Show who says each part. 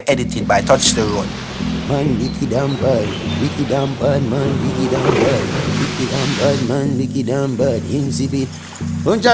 Speaker 1: edited by Touch the Road.
Speaker 2: Man, wicked and bad, man, wicked and bad, wicked and bad, man, wicked and bad, insipid.